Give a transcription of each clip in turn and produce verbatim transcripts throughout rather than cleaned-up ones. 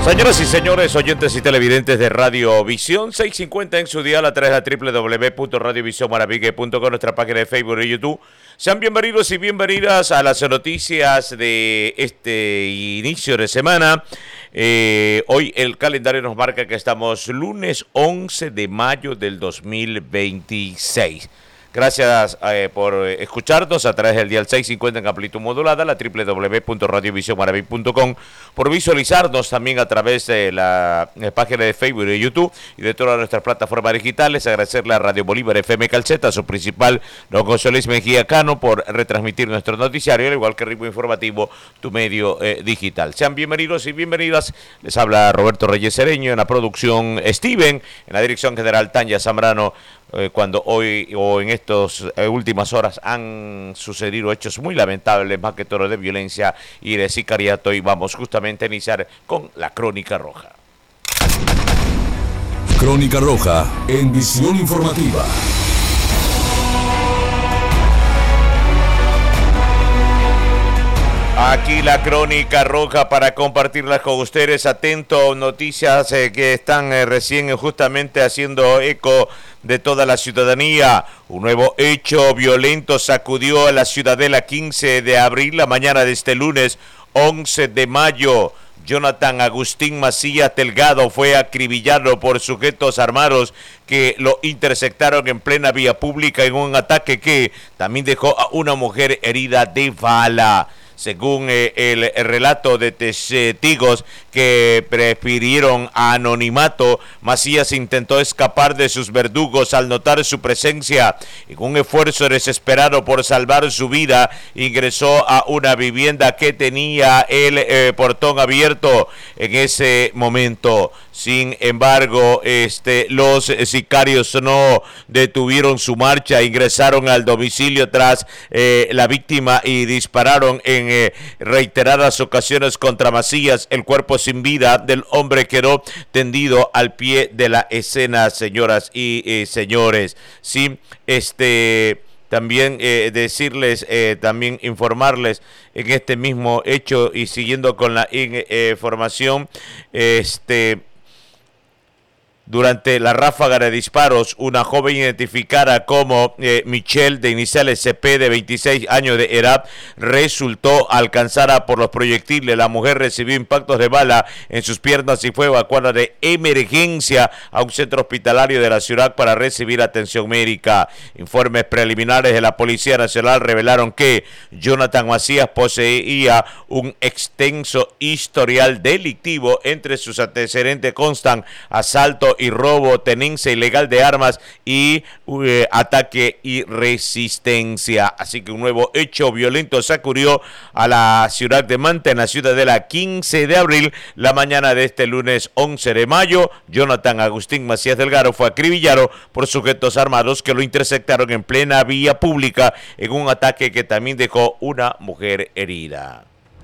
Señoras y señores, oyentes y televidentes de Radio Visión seiscientos cincuenta en su dial a través de doble u doble u doble u punto radio visión maravique punto com, nuestra página de Facebook y YouTube. Sean bienvenidos y bienvenidas a las noticias de este inicio de semana. Eh, hoy el calendario nos marca que estamos lunes once de mayo del dos mil veintiséis. Gracias eh, por escucharnos a través del dial seiscientos cincuenta en amplitud modulada, la doble u doble u doble u punto radio visión maravique punto com, por visualizarnos también a través de la eh, página de Facebook y de YouTube y de todas nuestras plataformas digitales. Agradecerle a Radio Bolívar F M Calceta, su principal, don José Luis Mejía Cano, por retransmitir nuestro noticiario, al igual que Ritmo Informativo, tu medio eh, digital. Sean bienvenidos y bienvenidas. Les habla Roberto Reyes Cereño, en la producción Steven, en la dirección general Tanya Zambrano. Eh, cuando hoy o en estas eh, últimas horas han sucedido hechos muy lamentables, más que todo de violencia y de sicariato, y vamos justamente a iniciar con la Crónica Roja. Crónica Roja en Visión Informativa. Aquí la Crónica Roja para compartirlas con ustedes. Atento, noticias eh, que están eh, recién eh, justamente haciendo eco de toda la ciudadanía. Un nuevo hecho violento sacudió a la Ciudadela quince de abril, la mañana de este lunes once de mayo. Jonathan Agustín Macías Delgado fue acribillado por sujetos armados que lo interceptaron en plena vía pública en un ataque que también dejó a una mujer herida de bala. Según eh, el, el relato de testigos que prefirieron anonimato, Macías intentó escapar de sus verdugos al notar su presencia. En un esfuerzo desesperado por salvar su vida, ingresó a una vivienda que tenía el eh, portón abierto en ese momento. Sin embargo, este, los sicarios no detuvieron su marcha, ingresaron al domicilio tras eh, la víctima y dispararon en eh, reiteradas ocasiones contra Macías. El cuerpo sin vida del hombre quedó tendido al pie de la escena, señoras y eh, señores. Sí, este... También eh, decirles, eh, también informarles en este mismo hecho y siguiendo con la información, eh, este... Durante la ráfaga de disparos, una joven identificada como eh, Michelle, de iniciales C P, de veintiséis años de edad, resultó alcanzada por los proyectiles. La mujer recibió impactos de bala en sus piernas y fue evacuada de emergencia a un centro hospitalario de la ciudad para recibir atención médica. Informes preliminares de la Policía Nacional revelaron que Jonathan Macías poseía un extenso historial delictivo. Entre sus antecedentes constan asalto y robo, tenencia ilegal de armas y uh, ataque y resistencia. Así que un nuevo hecho violento sacudió a la ciudad de Manta, en la Ciudadela quince de abril, la mañana de este lunes once de mayo. Jonathan Agustín Macías Delgado fue acribillado por sujetos armados que lo interceptaron en plena vía pública en un ataque que también dejó una mujer herida.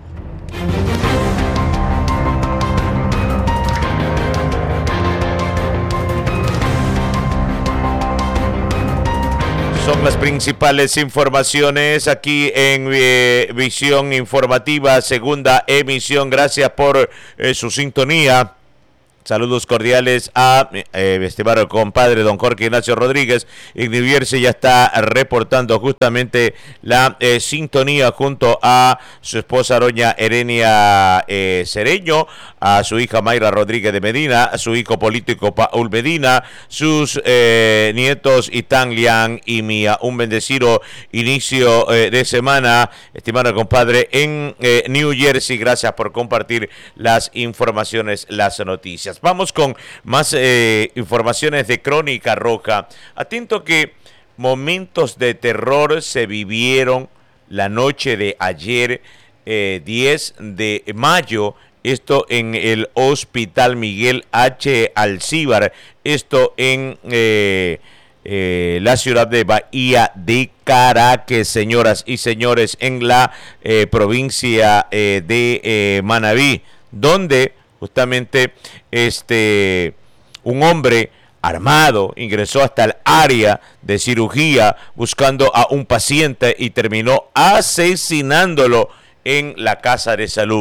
Son las principales informaciones aquí en eh, Visión Informativa, segunda emisión. Gracias por eh, su sintonía. Saludos cordiales a eh, estimado compadre don Jorge Ignacio Rodríguez. Ignivier ya está reportando justamente la eh, sintonía junto a su esposa doña Erenia eh, Cereño, a su hija Mayra Rodríguez de Medina, a su hijo político Paul Medina, sus eh, nietos Itán, Lian y Mía. Un bendecido inicio eh, de semana, estimado compadre, en eh, New Jersey. Gracias por compartir las informaciones, las noticias. Vamos con más eh, informaciones de Crónica Roja. Atento que momentos de terror se vivieron la noche de ayer, eh, diez de mayo, esto en el Hospital Miguel H. Alcíbar, esto en eh, eh, la ciudad de Bahía de Caracas, señoras y señores, en la eh, provincia eh, de eh, Manabí, donde justamente este un hombre armado ingresó hasta el área de cirugía buscando a un paciente y terminó asesinándolo en la casa de salud.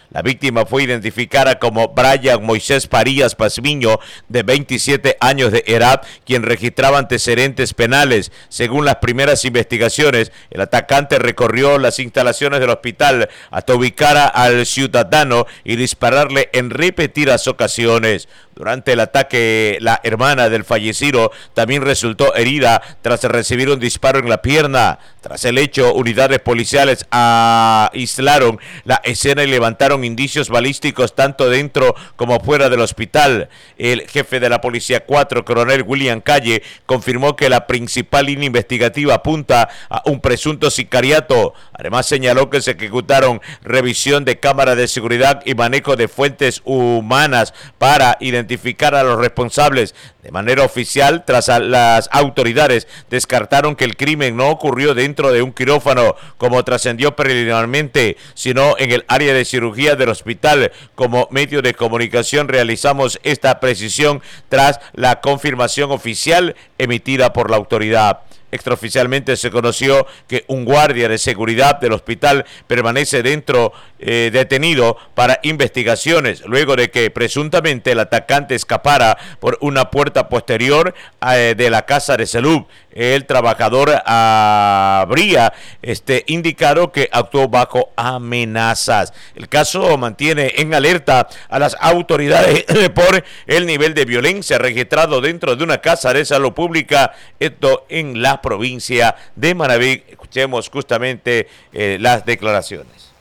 La víctima fue identificada como Brian Moisés Parillas Pazmiño, de veintisiete años de edad, quien registraba antecedentes penales. Según las primeras investigaciones, el atacante recorrió las instalaciones del hospital hasta ubicar al ciudadano y dispararle en repetidas ocasiones. Durante el ataque, la hermana del fallecido también resultó herida tras recibir un disparo en la pierna. Tras el hecho, unidades policiales aislaron la escena y levantaron indicios balísticos tanto dentro como fuera del hospital. El jefe de la Policía cuatro, coronel William Calle, confirmó que la principal línea investigativa apunta a un presunto sicariato. Además, señaló que se ejecutaron revisión de cámaras de seguridad y manejo de fuentes humanas para identificar identificar a los responsables. De manera oficial, tras las autoridades descartaron que el crimen no ocurrió dentro de un quirófano, como trascendió preliminarmente, sino en el área de cirugía del hospital. Como medio de comunicación realizamos esta precisión tras la confirmación oficial emitida por la autoridad. Extraoficialmente se conoció que un guardia de seguridad del hospital permanece dentro eh, detenido para investigaciones, luego de que presuntamente el atacante escapara por una puerta posterior eh, de la casa de salud. El trabajador habría este, indicado que actuó bajo amenazas. El caso mantiene en alerta a las autoridades por el nivel de violencia registrado dentro de una casa de salud pública, esto en la provincia de Manabí. Escuchemos justamente eh, las declaraciones.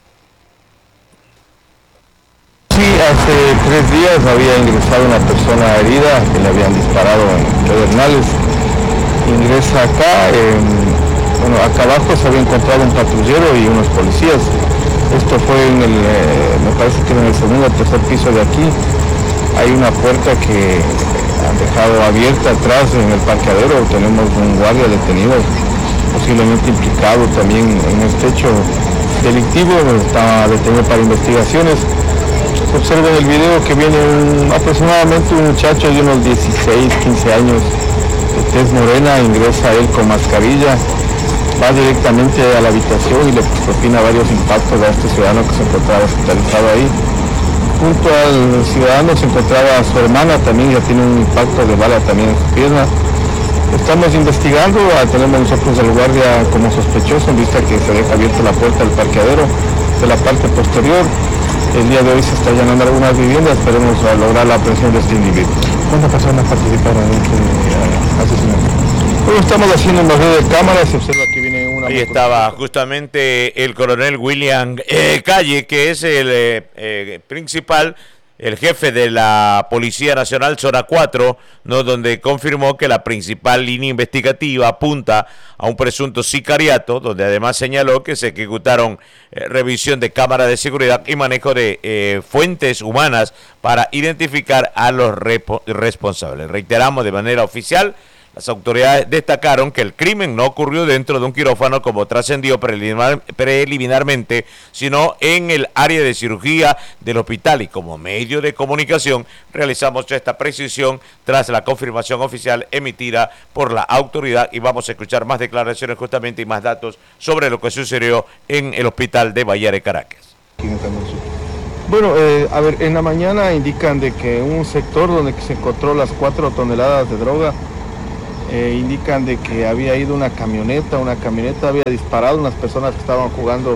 Sí, hace tres días había ingresado una persona herida que le habían disparado en Pedernales. Ingresa acá, eh, bueno, acá abajo se había encontrado un patrullero y unos policías. Esto fue en el, eh, me parece que en el segundo o tercer piso de aquí. Hay una puerta que han dejado abierta atrás en el parqueadero. Tenemos un guardia detenido, posiblemente implicado también en este hecho delictivo. Está detenido para investigaciones. Se observa en el video que viene un, aproximadamente un muchacho de unos dieciséis, quince años, de tez morena, ingresa él con mascarilla, va directamente a la habitación y le propina varios impactos a este ciudadano que se encontraba hospitalizado ahí. Junto al ciudadano se encontraba su hermana, también ya tiene un impacto de bala también en su pierna. Estamos investigando, tenemos nosotros al guardia como sospechoso en vista que se deja abierta la puerta del parqueadero de la parte posterior. El día de hoy se está allanando algunas viviendas, esperemos lograr la aprehensión de este individuo. ¿Cuántas personas participaron en este uh, asesinato? Bueno, estamos haciendo una red de cámaras, se observa que viene una... Ahí estaba justamente el coronel William eh, Calle, que es el eh, eh, principal, el jefe de la Policía Nacional Zona cuatro, ¿no?, donde confirmó que la principal línea investigativa apunta a un presunto sicariato, donde además señaló que se ejecutaron eh, revisión de cámaras de seguridad y manejo de eh, fuentes humanas para identificar a los repo- responsables. Reiteramos, de manera oficial, las autoridades destacaron que el crimen no ocurrió dentro de un quirófano como trascendió preliminar, preliminarmente, sino en el área de cirugía del hospital, y como medio de comunicación realizamos esta precisión tras la confirmación oficial emitida por la autoridad, y vamos a escuchar más declaraciones justamente y más datos sobre lo que sucedió en el hospital de Bahía de Caracas. Bueno, eh, a ver, en la mañana indican de que un sector donde se encontró las cuatro toneladas de droga, Eh, indican de que había ido una camioneta, una camioneta había disparado a unas personas que estaban jugando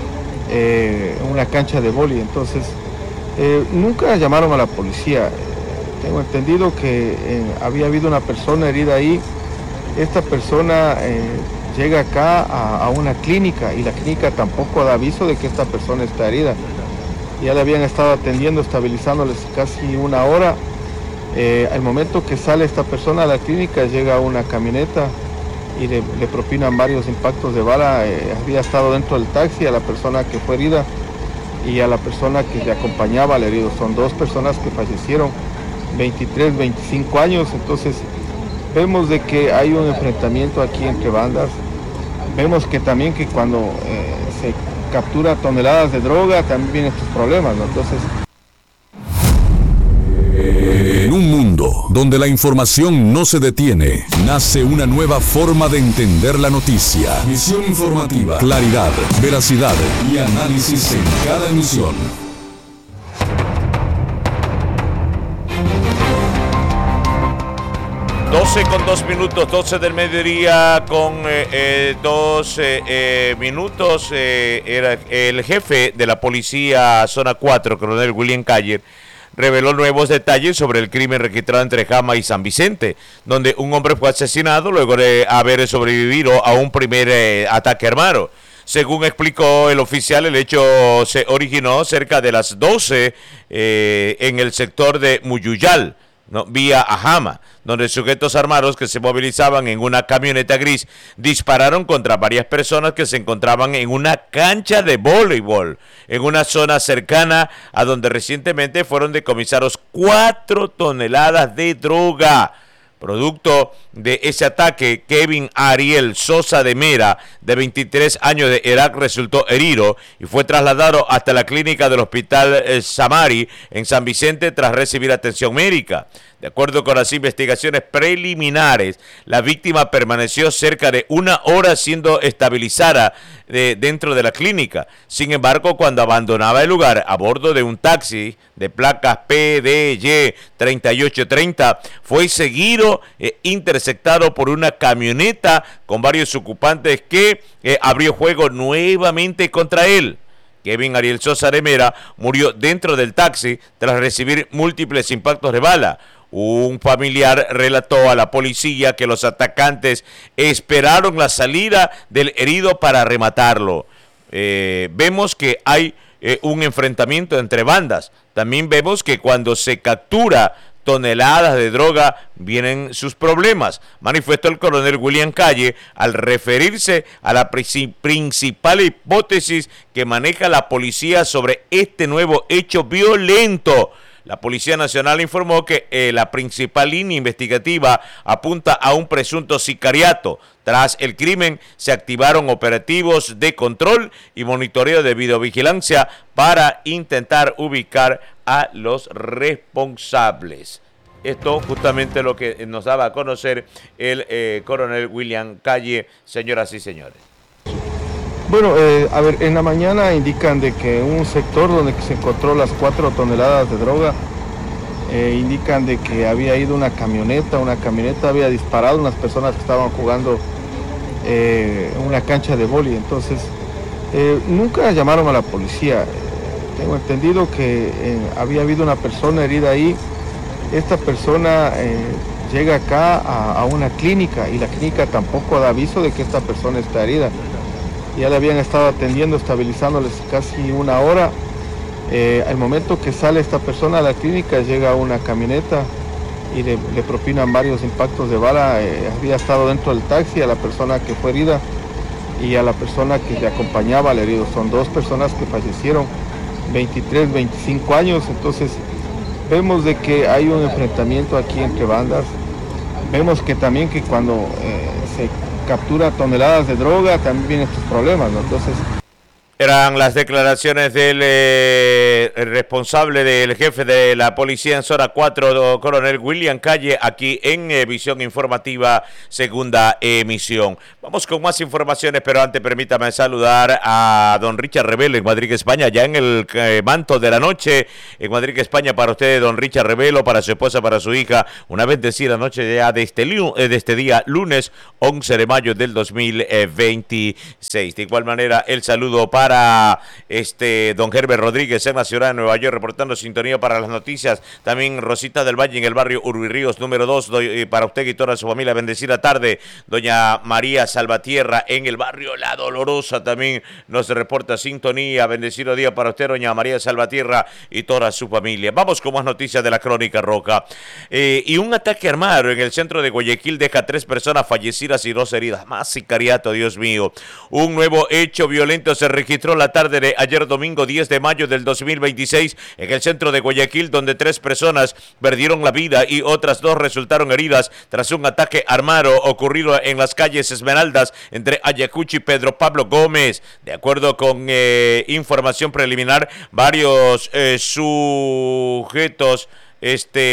eh, en una cancha de vóley. Entonces, eh, nunca llamaron a la policía. Tengo entendido que eh, había habido una persona herida ahí. Esta persona eh, llega acá a, a una clínica y la clínica tampoco da aviso de que esta persona está herida. Ya le habían estado atendiendo, estabilizándoles casi una hora. Eh, al momento que sale esta persona a la clínica, llega una camioneta y le, le propinan varios impactos de bala. Eh, había estado dentro del taxi a la persona que fue herida y a la persona que le acompañaba al herido. Son dos personas que fallecieron, veintitrés, veinticinco años. Entonces vemos de que hay un enfrentamiento aquí entre bandas. Vemos que también que cuando eh, se captura toneladas de droga también vienen estos problemas, ¿no? Entonces, en un mundo donde la información no se detiene, nace una nueva forma de entender la noticia. Misión informativa, claridad, veracidad y análisis en cada emisión. doce con dos minutos, doce del mediodía con eh, eh, dos eh, eh, minutos. Eh, era el jefe de la policía Zona cuatro, coronel William Calle, reveló nuevos detalles sobre el crimen registrado entre Jama y San Vicente, donde un hombre fue asesinado luego de haber sobrevivido a un primer eh, ataque armado. Según explicó el oficial, el hecho se originó cerca de las doce eh, en el sector de Muyuyal, ¿no?, vía Ajama, donde sujetos armados que se movilizaban en una camioneta gris dispararon contra varias personas que se encontraban en una cancha de voleibol, en una zona cercana a donde recientemente fueron decomisados cuatro toneladas de droga. Producto de ese ataque, Kevin Ariel Sosa de Mera, de veintitrés años de edad, resultó herido y fue trasladado hasta la clínica del Hospital eh, Samari en San Vicente tras recibir atención médica. De acuerdo con las investigaciones preliminares, la víctima permaneció cerca de una hora siendo estabilizada de, dentro de la clínica. Sin embargo, cuando abandonaba el lugar a bordo de un taxi de placas P D Y treinta y ocho treinta, fue seguido e interceptado por una camioneta con varios ocupantes que eh, abrió fuego nuevamente contra él. Kevin Ariel Sosa de Mera murió dentro del taxi tras recibir múltiples impactos de bala. Un familiar relató a la policía que los atacantes esperaron la salida del herido para rematarlo. Eh, vemos que hay eh, un enfrentamiento entre bandas. También vemos que cuando se captura toneladas de droga vienen sus problemas, manifestó el coronel William Calle al referirse a la principal hipótesis que maneja la policía sobre este nuevo hecho violento. La Policía Nacional informó que eh, la principal línea investigativa apunta a un presunto sicariato. Tras el crimen se activaron operativos de control y monitoreo de videovigilancia para intentar ubicar a los responsables. Esto justamente lo que nos daba a conocer el eh, coronel William Calle, señoras y señores. Bueno, eh, a ver, en la mañana indican de que un sector donde se encontró las cuatro toneladas de droga, eh, indican de que había ido una camioneta, una camioneta había disparado a unas personas que estaban jugando eh, en una cancha de vóley. Entonces, eh, nunca llamaron a la policía. Tengo entendido que eh, había habido una persona herida ahí. Esta persona eh, llega acá a, a una clínica y la clínica tampoco da aviso de que esta persona está herida. Ya le habían estado atendiendo, estabilizándoles casi una hora. Eh, al momento que sale esta persona a la clínica, llega una camioneta y le, le propinan varios impactos de bala. Eh, había estado dentro del taxi a la persona que fue herida y a la persona que le acompañaba al herido. Son dos personas que fallecieron, veintitrés, veinticinco años. Entonces vemos de que hay un enfrentamiento aquí entre bandas. Vemos que también que cuando eh, se captura toneladas de droga también vienen estos problemas, ¿no? Entonces eran las declaraciones del eh, responsable del jefe de la policía en Zona cuatro, coronel William Calle, aquí en eh, Visión Informativa, segunda emisión. Vamos con más informaciones, pero antes permítame saludar a don Richard Revelo en Madrid, España, ya en el eh, manto de la noche, en Madrid, España, para usted, don Richard Revelo, para su esposa, para su hija, una bendecida noche ya de este, eh, de este día, lunes once de mayo del dos mil veintiséis. De igual manera, el saludo para para este don Herbert Rodríguez en la ciudad de Nueva York, reportando sintonía para las noticias. También Rosita del Valle en el barrio Urbirríos número dos, doy, para usted y toda su familia, bendecida tarde. Doña María Salvatierra en el barrio La Dolorosa también nos reporta sintonía, bendecido día para usted, doña María Salvatierra y toda su familia. Vamos con más noticias de la Crónica Roja. Eh, y un ataque armado en el centro de Guayaquil deja tres personas fallecidas y dos heridas. Más sicariato, Dios mío. Un nuevo hecho violento se registró la tarde de ayer domingo diez de mayo del dos mil veintiséis en el centro de Guayaquil, donde tres personas perdieron la vida y otras dos resultaron heridas tras un ataque armado ocurrido en las calles Esmeraldas entre Ayacucho y Pedro Pablo Gómez. De acuerdo con eh, información preliminar, varios eh, sujetos este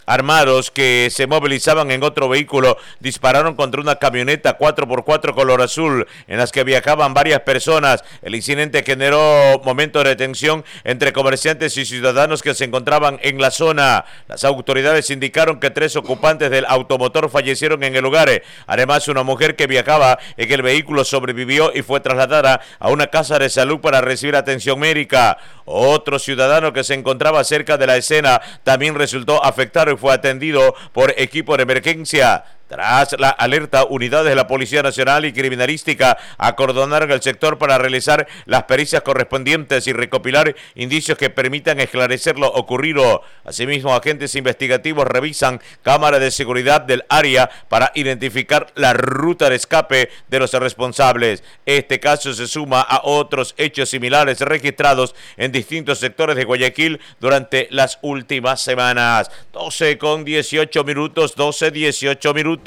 armados que se movilizaban en otro vehículo dispararon contra una camioneta cuatro por cuatro color azul en las que viajaban varias personas. El incidente generó momentos de tensión entre comerciantes y ciudadanos que se encontraban en la zona. Las autoridades indicaron que tres ocupantes del automotor fallecieron en el lugar. Además, una mujer que viajaba en el vehículo sobrevivió y fue trasladada a una casa de salud para recibir atención médica. Otro ciudadano que se encontraba cerca de la escena también resultó afectado y fue atendido por equipo de emergencia. Tras la alerta, unidades de la Policía Nacional y Criminalística acordonaron el sector para realizar las pericias correspondientes y recopilar indicios que permitan esclarecer lo ocurrido. Asimismo, agentes investigativos revisan cámaras de seguridad del área para identificar la ruta de escape de los responsables. Este caso se suma a otros hechos similares registrados en distintos sectores de Guayaquil durante las últimas semanas. doce con dieciocho minutos, doce, dieciocho minutos.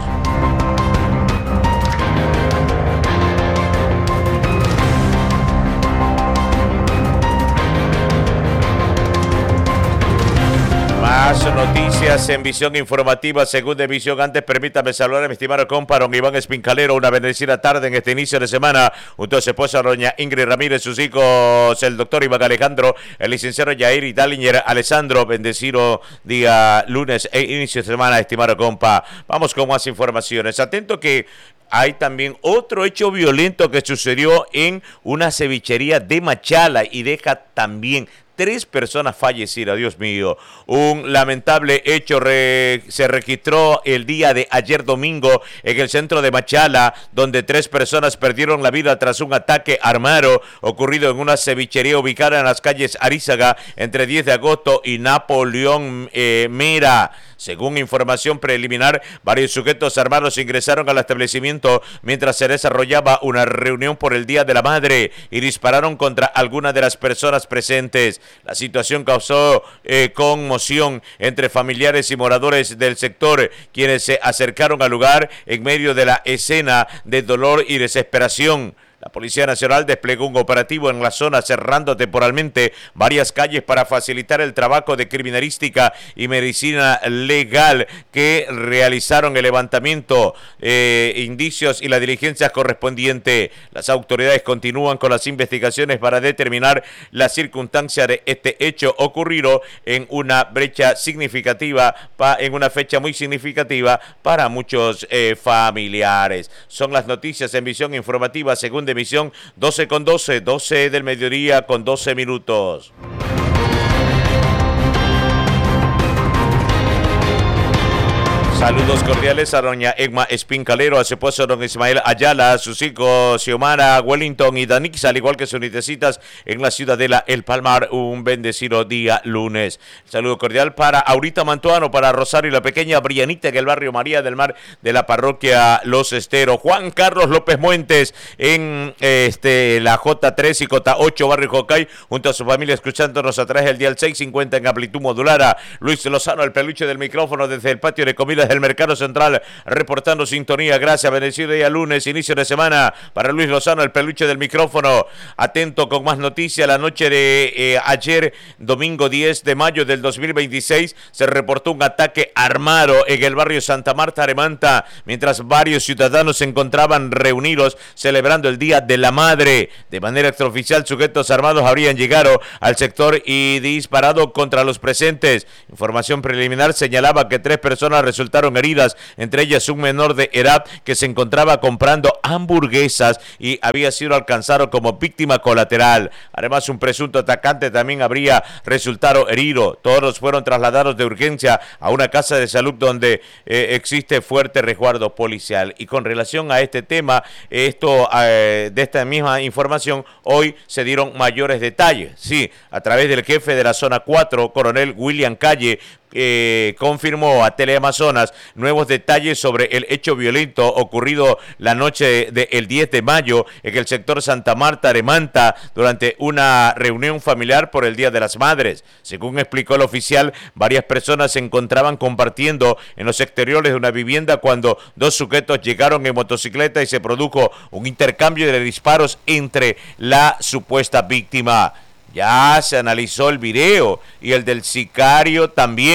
Más noticias en Visión Informativa, segunda emisión. Antes, permítame saludar a mi estimado compa don Iván Espincalero. Una bendecida tarde en este inicio de semana, junto a su esposa doña Ingrid Ramírez, sus hijos, el doctor Iván Alejandro, el licenciado Yair y Dalinger Alessandro. Bendecido día lunes e inicio de semana, estimado compa. Vamos con más informaciones. Atento que hay también otro hecho violento que sucedió en una cevichería de Machala y deja también tres personas fallecidas. Dios mío, un lamentable hecho re, se registró el día de ayer domingo en el centro de Machala, donde tres personas perdieron la vida tras un ataque armado ocurrido en una cevichería ubicada en las calles Arizaga entre diez de agosto y Napoleón eh, Mera. Según información preliminar, varios sujetos armados ingresaron al establecimiento mientras se desarrollaba una reunión por el Día de la Madre y dispararon contra algunas de las personas presentes. La situación causó eh, conmoción entre familiares y moradores del sector, quienes se acercaron al lugar en medio de la escena de dolor y desesperación. La Policía Nacional desplegó un operativo en la zona, cerrando temporalmente varias calles para facilitar el trabajo de criminalística y medicina legal que realizaron el levantamiento, eh, indicios y la diligencia correspondiente. Las autoridades continúan con las investigaciones para determinar la circunstancia de este hecho ocurrido en una brecha significativa, pa, en una fecha muy significativa para muchos eh, familiares. Son las noticias en Visión Informativa, según de emisión, doce con doce, doce del mediodía con doce minutos. Saludos cordiales a doña Egma Espincalero, a su esposo don Ismael Ayala, a sus hijos Xiomara, Wellington y Danix, al igual que sus nietecitas en la ciudadela El Palmar. Un bendecido día lunes. Saludo cordial para Aurita Mantuano, para Rosario y la pequeña Brianita en el barrio María del Mar de la parroquia Los Esteros. Juan Carlos López Muentes en este la J tres y J ocho barrio Jocay, junto a su familia, escuchándonos a través del dial seiscientos cincuenta en amplitud modulada. Luis Lozano, el peluche del micrófono desde el patio de comidas del Mercado Central, reportando sintonía. Gracias, bendecido día lunes, inicio de semana para Luis Lozano, el peluche del micrófono. Atento con más noticias. La noche de eh, ayer, domingo diez de mayo del dos mil veintiséis, se reportó un ataque armado en el barrio Santa Marta Aremanta, mientras varios ciudadanos se encontraban reunidos celebrando el Día de la Madre. De manera extraoficial, sujetos armados habrían llegado al sector y disparado contra los presentes. Información preliminar señalaba que tres personas resultaron heridas, entre ellas un menor de edad que se encontraba comprando hamburguesas y había sido alcanzado como víctima colateral. Además, un presunto atacante también habría resultado herido. Todos fueron trasladados de urgencia a una casa de salud donde eh, existe fuerte resguardo policial. Y con relación a este tema, esto eh, de esta misma información, hoy se dieron mayores detalles. Sí, a través del jefe de la zona cuatro, coronel William Calle, Eh, confirmó a Teleamazonas nuevos detalles sobre el hecho violento ocurrido la noche del diez de mayo en el sector Santa Marta Aremanta durante una reunión familiar por el Día de las Madres. Según explicó el oficial, varias personas se encontraban compartiendo en los exteriores de una vivienda cuando dos sujetos llegaron en motocicleta y se produjo un intercambio de disparos entre la supuesta víctima. Ya se analizó el video y el del sicario también.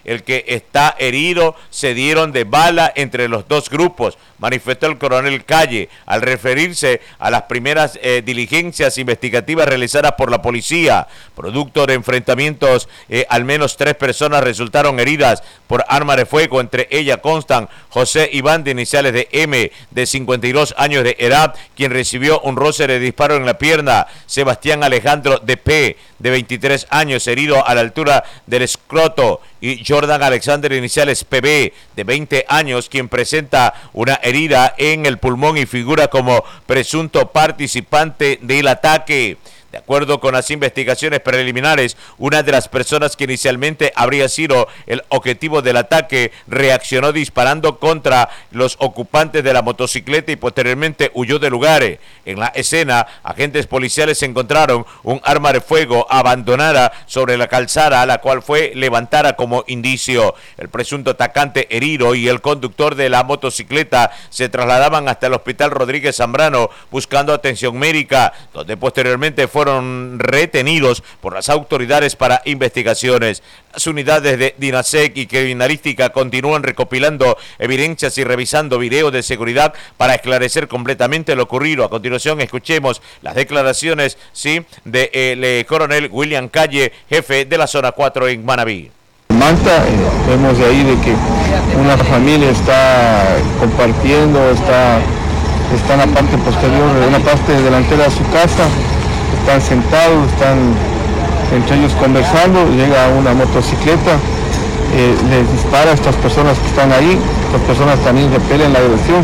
el que está herido se dieron de bala entre los dos grupos, manifestó el coronel Calle al referirse a las primeras eh, diligencias investigativas realizadas por la policía. Producto de enfrentamientos, eh, al menos tres personas resultaron heridas por arma de fuego. Entre ellas constan José Iván, de iniciales de M, de cincuenta y dos años de edad, quien recibió un roce de disparo en la pierna. Sebastián Alejandro de P, de veintitrés años, herido a la altura del escroto. Y Jordan Alexander, iniciales P B, de veinte años, quien presenta una herida en el pulmón y figura como presunto participante del ataque. De acuerdo con las investigaciones preliminares, una de las personas que inicialmente habría sido el objetivo del ataque reaccionó disparando contra los ocupantes de la motocicleta y posteriormente huyó del lugar. En la escena, agentes policiales encontraron un arma de fuego abandonada sobre la calzada, la cual fue levantada como indicio. El presunto atacante herido y el conductor de la motocicleta se trasladaban hasta el Hospital Rodríguez Zambrano buscando atención médica, donde posteriormente fueron fueron retenidos por las autoridades para investigaciones. Las unidades de DINASEC y criminalística continúan recopilando evidencias y revisando videos de seguridad para esclarecer completamente lo ocurrido. A continuación escuchemos las declaraciones sí del eh, coronel William Calle, jefe de la zona cuatro en Manabí. Manta, eh, vemos de ahí de que una familia está compartiendo, está, está en la parte posterior, en la parte delantera de su casa. Están sentados, están entre ellos conversando, llega una motocicleta, eh, les dispara a estas personas que están ahí, estas personas también repelen la agresión.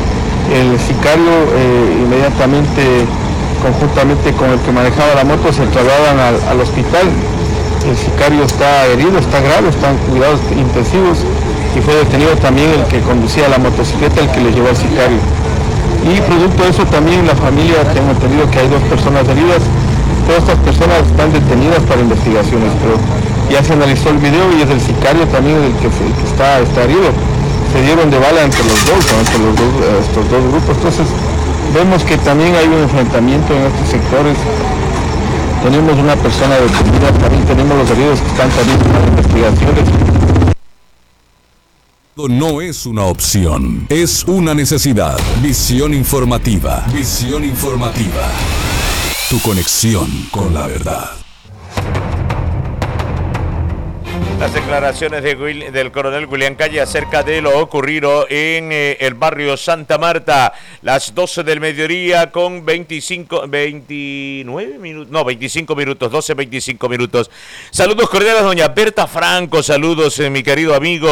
El sicario eh, inmediatamente, conjuntamente con el que manejaba la moto, se trasladan al, al hospital. El sicario está herido, está grave, está en cuidados intensivos y fue detenido también el que conducía la motocicleta, el que le llevó al sicario. Y producto de eso también la familia, tengo entendido que hay dos personas heridas. Todas estas personas están detenidas para investigaciones, pero ya se analizó el video y es el sicario también el que, el que está, está herido. Se dieron de bala entre los dos, ¿no? entre los dos, estos dos grupos. Entonces vemos que también hay un enfrentamiento en estos sectores. Tenemos una persona detenida, también tenemos los heridos que están también para investigaciones. No es una opción, es una necesidad. Visión informativa. Visión informativa. Tu conexión con la verdad. Las declaraciones de Will, del coronel William Calle acerca de lo ocurrido en eh, el barrio Santa Marta, las doce del mediodía con veinticinco, veintinueve minutos, no, veinticinco minutos, doce, veinticinco minutos. Saludos cordiales, doña Berta Franco, saludos, eh, mi querido amigo.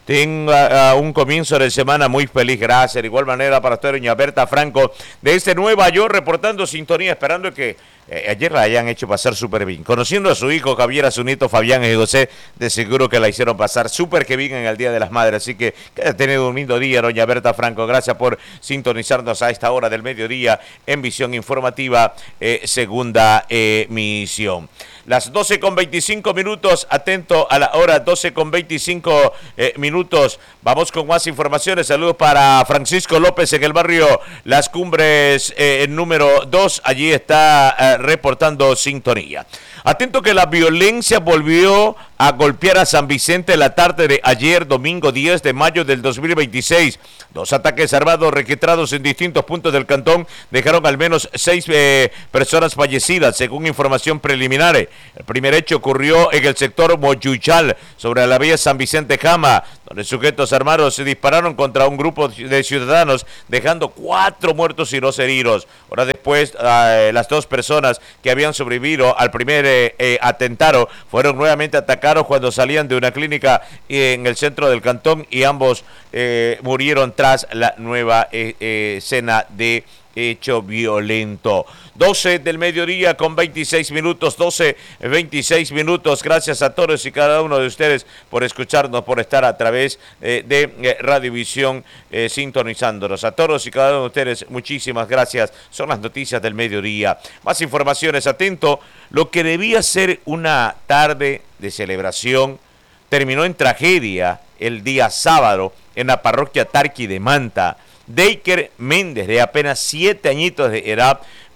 Tenga uh, un comienzo de semana muy feliz, gracias. De igual manera para usted, doña Berta Franco, desde Nueva York, reportando sintonía, esperando que Eh, ayer la hayan hecho pasar súper bien. Conociendo a su hijo Javier, a su nieto Fabián y José, de seguro que la hicieron pasar súper que bien en el Día de las Madres. Así que que haya tenido un lindo día, doña Berta Franco. Gracias por sintonizarnos a esta hora del mediodía en Visión Informativa, eh, segunda emisión. Eh, Las doce con veinticinco minutos, atento a la hora, doce con veinticinco eh, minutos. Vamos con más informaciones. Saludos para Francisco López en el barrio Las Cumbres eh, número dos. Allí está eh, reportando sintonía. Atento que la violencia volvió a golpear a San Vicente la tarde de ayer, domingo diez de mayo del dos mil veintiséis. Dos ataques armados registrados en distintos puntos del cantón dejaron al menos seis eh, personas fallecidas, según información preliminar. El primer hecho ocurrió en el sector Moyuyal, sobre la vía San Vicente Jama, donde sujetos armados se dispararon contra un grupo de ciudadanos, dejando cuatro muertos y dos heridos. Horas después, eh, las dos personas que habían sobrevivido al primer eh, eh, atentado fueron nuevamente atacados cuando salían de una clínica en el centro del cantón y ambos eh, murieron tras la nueva eh, eh, escena de hecho violento. doce del mediodía con veintiséis minutos, doce, veintiséis minutos. Gracias a todos y cada uno de ustedes por escucharnos, por estar a través eh, de eh, Radiovisión eh, sintonizándonos. A todos y cada uno de ustedes, muchísimas gracias. Son las noticias del mediodía. Más informaciones, atento. Lo que debía ser una tarde de celebración terminó en tragedia el día sábado en la parroquia Tarqui de Manta. Deiker Méndez, de apenas siete añitos de edad,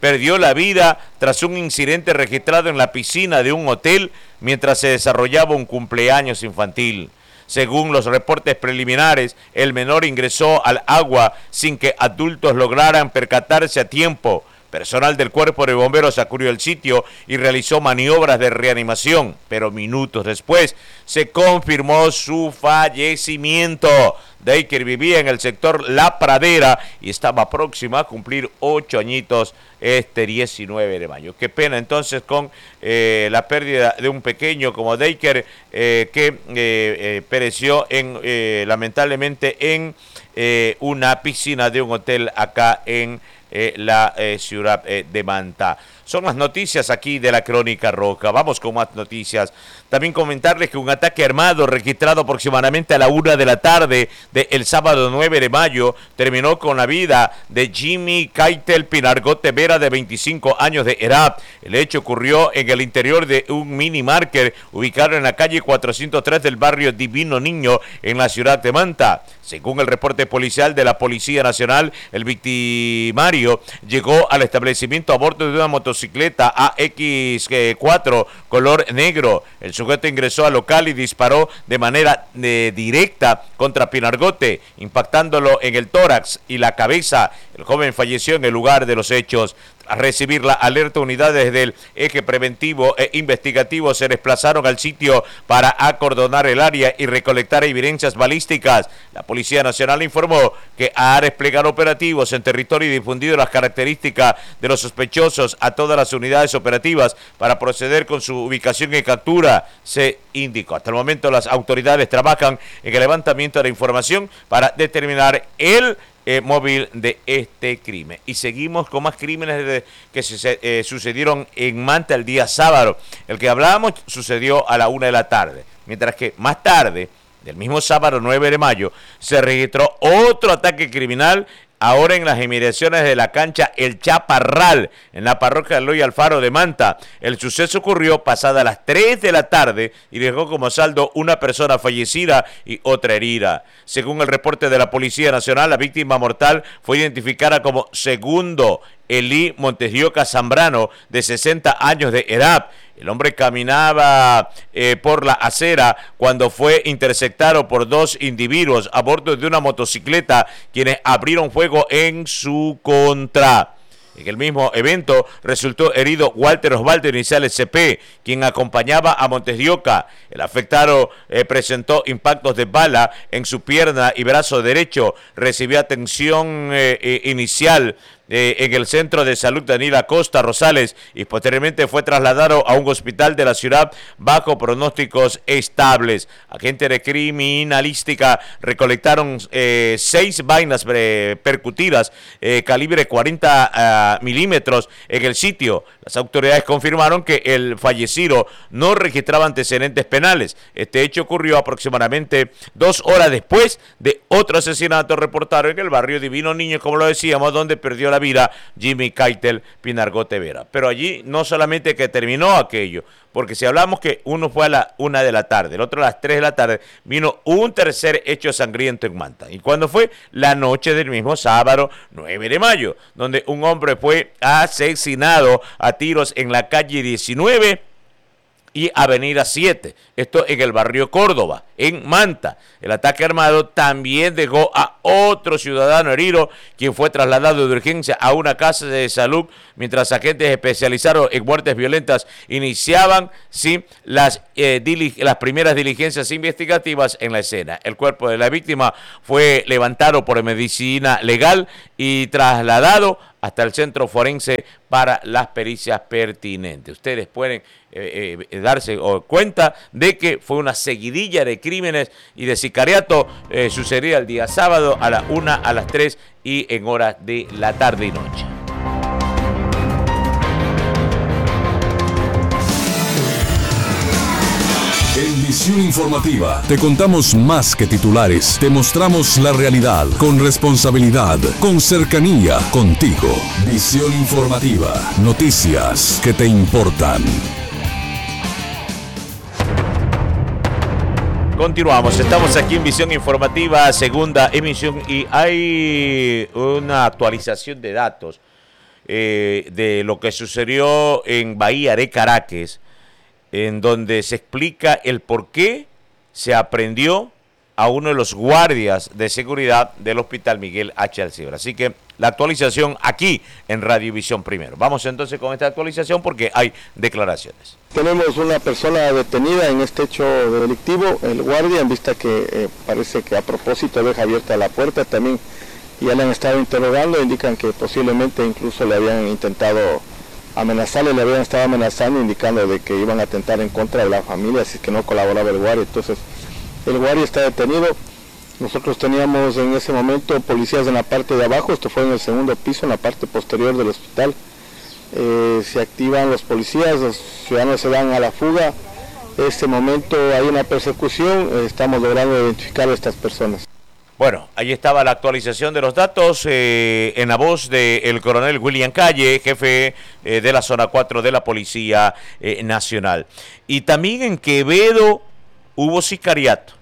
perdió la vida tras un incidente registrado en la piscina de un hotel mientras se desarrollaba un cumpleaños infantil. Según los reportes preliminares, el menor ingresó al agua sin que adultos lograran percatarse a tiempo. Personal del cuerpo de bomberos acudió al sitio y realizó maniobras de reanimación, pero minutos después se confirmó su fallecimiento. Deiker vivía en el sector La Pradera y estaba próxima a cumplir ocho añitos este diecinueve de mayo. Qué pena entonces con eh, la pérdida de un pequeño como Deiker eh, que eh, eh, pereció en, eh, lamentablemente en eh, una piscina de un hotel acá en Eh, la eh, ciudad eh, de Manta. Son las noticias aquí de la Crónica Roja. Vamos con más noticias. También comentarles que un ataque armado registrado aproximadamente a la una de la tarde del sábado nueve de mayo terminó con la vida de Jimmy Keitel Pinargote Vera, de veinticinco años de edad. El hecho ocurrió en el interior de un mini market ubicado en la calle cuatrocientos tres del barrio Divino Niño en la ciudad de Manta. Según el reporte policial de la Policía Nacional, el victimario llegó al establecimiento a bordo de una motocicleta A X cuatro color negro. El sujeto ingresó al local y disparó de manera eh, directa contra Pinargote, impactándolo en el tórax y la cabeza. El joven falleció en el lugar de los hechos. A recibir la alerta, unidades del eje preventivo e investigativo se desplazaron al sitio para acordonar el área y recolectar evidencias balísticas. La Policía Nacional informó que ha desplegado operativos en territorio y difundido las características de los sospechosos a todas las unidades operativas para proceder con su ubicación y captura, se indicó. Hasta el momento las autoridades trabajan en el levantamiento de información para determinar el Eh, móvil de este crimen. Y seguimos con más crímenes de, que se, eh, sucedieron en Manta el día sábado. El que hablábamos sucedió a la una de la tarde, mientras que más tarde, del mismo sábado nueve de mayo, se registró otro ataque criminal, ahora en las inmediaciones de la cancha El Chaparral, en la parroquia de Eloy Alfaro de Manta. El suceso ocurrió pasada las tres de la tarde y dejó como saldo una persona fallecida y otra herida. Según el reporte de la Policía Nacional, la víctima mortal fue identificada como Segundo Elí Montesdioca Zambrano, de sesenta años de edad. El hombre caminaba eh, por la acera cuando fue interceptado por dos individuos a bordo de una motocicleta, quienes abrieron fuego en su contra. En el mismo evento resultó herido Walter Osvaldo Iniciales C P, quien acompañaba a Montesdioca. El afectado eh, presentó impactos de bala en su pierna y brazo derecho. Recibió atención eh, eh, inicial Eh, en el Centro de Salud Daniel Acosta Rosales y posteriormente fue trasladado a un hospital de la ciudad bajo pronósticos estables. Agentes de criminalística recolectaron eh, seis vainas eh, percutidas eh, calibre cuarenta uh, milímetros en el sitio. Las autoridades confirmaron que el fallecido no registraba antecedentes penales. Este hecho ocurrió aproximadamente dos horas después de otro asesinato reportado en el barrio Divino Niño, como lo decíamos, donde perdió la vida Jimmy Keitel Pinargote Vera. Pero allí no solamente que terminó aquello, porque si hablamos que uno fue a la una de la tarde, el otro a las tres de la tarde, vino un tercer hecho sangriento en Manta. ¿Y cuándo fue? La noche del mismo sábado nueve de mayo, donde un hombre fue asesinado a tiros en la calle diecinueve y avenida siete, esto en el barrio Córdoba, en Manta. El ataque armado también dejó a otro ciudadano herido, quien fue trasladado de urgencia a una casa de salud, mientras agentes especializados en muertes violentas iniciaban sí, las, eh, dili- las primeras diligencias investigativas en la escena. El cuerpo de la víctima fue levantado por medicina legal y trasladado hasta el centro forense para las pericias pertinentes. Ustedes pueden eh, eh, darse cuenta de que fue una seguidilla de crímenes y de sicariato eh, sucedía el día sábado a la una, a las tres y en horas de la tarde y noche. En Visión Informativa te contamos más que titulares, te mostramos la realidad con responsabilidad, con cercanía, contigo. Visión Informativa, noticias que te importan. Continuamos, estamos aquí en Visión Informativa, segunda emisión, y hay una actualización de datos. eh, de lo que sucedió en Bahía de Caracas, en donde se explica el por qué se aprendió a uno de los guardias de seguridad del Hospital Miguel H. Alcibre. Así que la actualización aquí en Radiovisión Primero. Vamos entonces con esta actualización porque hay declaraciones. Tenemos una persona detenida en este hecho delictivo, el guardia, en vista que eh, parece que a propósito deja abierta la puerta, también ya le han estado interrogando, indican que posiblemente incluso le habían intentado amenazarle, le habían estado amenazando, indicando de que iban a atentar en contra de la familia si es que no colaboraba el guardia. Entonces el guardia está detenido. Nosotros teníamos en ese momento policías en la parte de abajo, esto fue en el segundo piso, en la parte posterior del hospital. Eh, se activan los policías, los ciudadanos se dan a la fuga. En este momento hay una persecución, eh, estamos logrando identificar a estas personas. Bueno, ahí estaba la actualización de los datos eh, en la voz del coronel William Calle, jefe eh, de la zona cuatro de la Policía eh, Nacional. Y también en Quevedo hubo sicariato.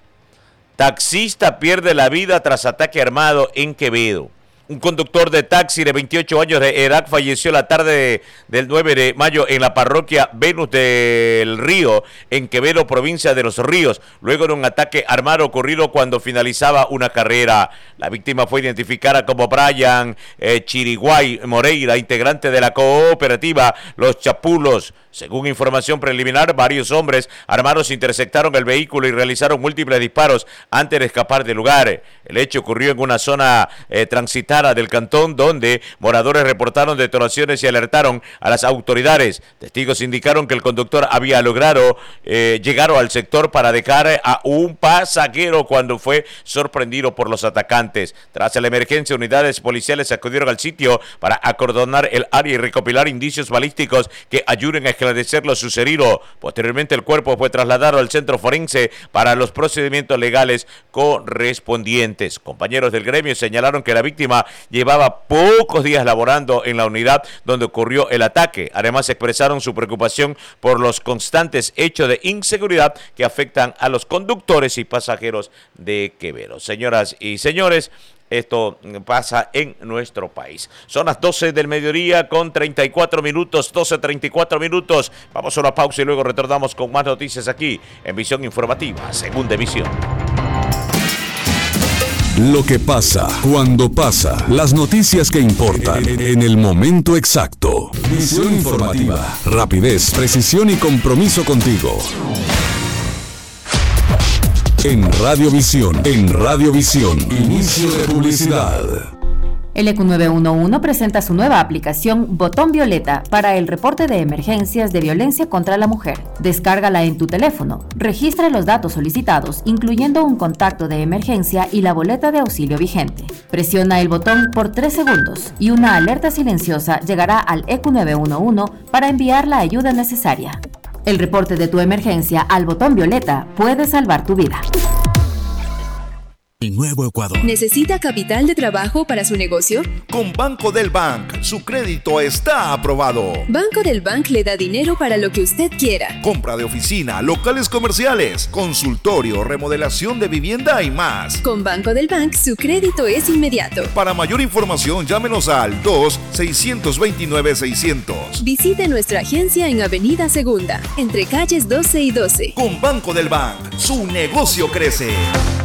Taxista pierde la vida tras ataque armado en Quevedo. Un conductor de taxi de veintiocho años de edad falleció la tarde de, del nueve de mayo en la parroquia Venus del Río, en Quevedo, provincia de Los Ríos, luego de un ataque armado ocurrido cuando finalizaba una carrera. La víctima fue identificada como Brian eh, Chiriguay Moreira, integrante de la cooperativa Los Chapulos. Según información preliminar, varios hombres armados interceptaron el vehículo y realizaron múltiples disparos antes de escapar del lugar. El hecho ocurrió en una zona eh, transitada del cantón donde moradores reportaron detonaciones y alertaron a las autoridades. Testigos indicaron que el conductor había logrado eh, llegar al sector para dejar a un pasajero cuando fue sorprendido por los atacantes. Tras la emergencia, unidades policiales acudieron al sitio para acordonar el área y recopilar indicios balísticos que ayuden a esclarecer lo sucedido. Posteriormente el cuerpo fue trasladado al centro forense para los procedimientos legales correspondientes. Compañeros del gremio señalaron que la víctima llevaba pocos días laborando en la unidad donde ocurrió el ataque. Además expresaron su preocupación por los constantes hechos de inseguridad que afectan a los conductores y pasajeros de Quevedo. Señoras y señores, esto pasa en nuestro país. Son las doce del mediodía con treinta y cuatro minutos, doce treinta y cuatro minutos. Vamos a una pausa y luego retornamos con más noticias aquí en Visión Informativa, Segunda Emisión. Lo que pasa, cuando pasa, las noticias que importan, en el momento exacto. Visión Informativa, rapidez, precisión y compromiso contigo. En Radiovisión, en Radiovisión, inicio de publicidad. El E Q nueve uno uno presenta su nueva aplicación Botón Violeta para el reporte de emergencias de violencia contra la mujer. Descárgala en tu teléfono, registra los datos solicitados, incluyendo un contacto de emergencia y la boleta de auxilio vigente. Presiona el botón por tres segundos y una alerta silenciosa llegará al E Q nueve uno uno para enviar la ayuda necesaria. El reporte de tu emergencia al botón violeta puede salvar tu vida. El Nuevo Ecuador. ¿Necesita capital de trabajo para su negocio? Con Banco del Bank, su crédito está aprobado. Banco del Bank le da dinero para lo que usted quiera. Compra de oficina, locales comerciales, consultorio, remodelación de vivienda y más. Con Banco del Bank, su crédito es inmediato. Para mayor información, llámenos al dos seis dos nueve seiscientos. Visite nuestra agencia en Avenida Segunda, entre calles doce y doce. Con Banco del Bank, su negocio crece.